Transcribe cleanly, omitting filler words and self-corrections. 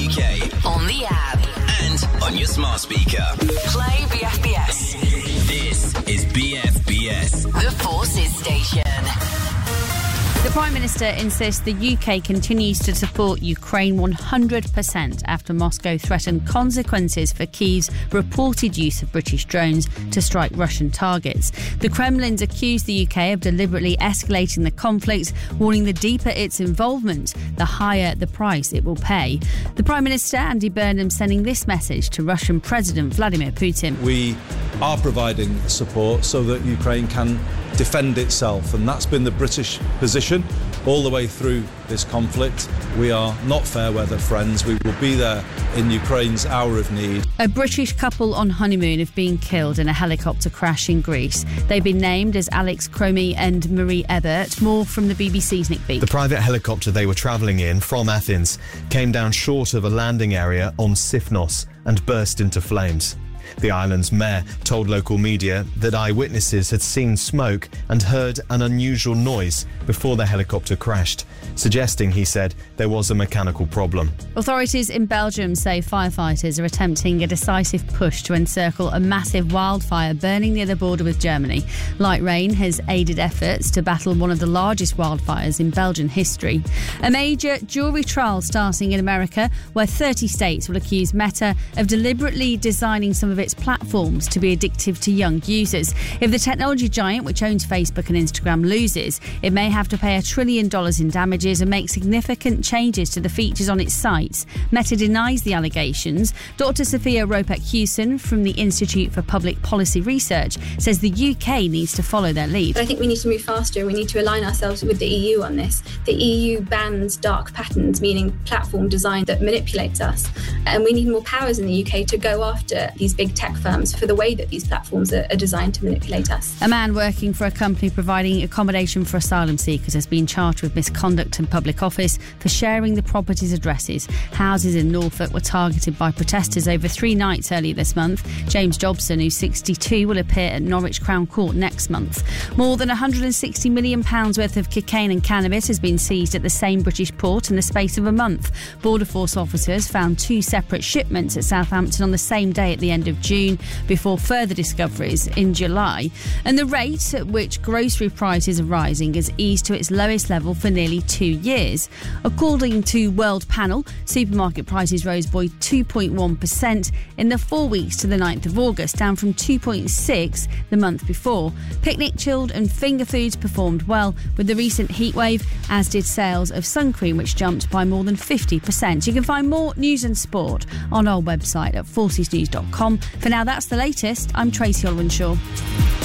BFBS.co.uk. On the app. And on your smart speaker. Play BFBS. This is BFBS. The Forces Station. The Prime Minister insists the UK continues to support Ukraine 100% after Moscow threatened consequences for Kyiv's reported use of British drones to strike Russian targets. The Kremlin's accused the UK of deliberately escalating the conflict, warning the deeper its involvement, the higher the price it will pay. The Prime Minister, Andy Burnham, sending this message to Russian President Vladimir Putin. We are providing support so that Ukraine can defend itself, and that's been the British position all the way through this conflict. We are not fair weather friends. We will be there in Ukraine's hour of need. A British couple on honeymoon have been killed in a helicopter crash in Greece. They've been named as Alex Cromie and Marie Ebert. More from the BBC's Nick Beak. The private helicopter they were travelling in from Athens came down short of a landing area on Sifnos and burst into flames. The island's mayor told local media that eyewitnesses had seen smoke and heard an unusual noise before the helicopter crashed, suggesting, he said, there was a mechanical problem. Authorities in Belgium say firefighters are attempting a decisive push to encircle a massive wildfire burning near the border with Germany. Light rain has aided efforts to battle one of the largest wildfires in Belgian history. A major jury trial starting in America, where 30 states will accuse Meta of deliberately designing some of its platforms to be addictive to young users. If the technology giant, which owns Facebook and Instagram, loses, it may have to pay $1 trillion in damages and make significant changes to the features on its sites. Meta denies the allegations. Dr. Sophia Ropek-Hewson from the Institute for Public Policy Research says the UK needs to follow their lead. But I think we need to move faster. We need to align ourselves with the EU on this. The EU bans dark patterns, meaning platform design that manipulates us. And we need more powers in the UK to go after these big tech firms for the way that these platforms are designed to manipulate us. A man working for a company providing accommodation for asylum seekers has been charged with misconduct in public office for sharing the property's addresses. Houses in Norfolk were targeted by protesters over 3 nights earlier this month. James Jobson, who's 62, will appear at Norwich Crown Court next month. More than £160 million worth of cocaine and cannabis has been seized at the same British port in the space of a month. Border Force officers found 2 separate shipments at Southampton on the same day at the end of June, before further discoveries in July. And the rate at which grocery prices are rising has eased to its lowest level for nearly 2 years. According to World Panel, supermarket prices rose by 2.1% in the 4 weeks to the 9th of August, down from 2.6% the month before. Picnic, chilled and finger foods performed well with the recent heatwave, as did sales of sun cream, which jumped by more than 50%. You can find more news and sport on our website at forcesnews.com. For now, that's the latest. I'm Tracy Olwenshaw.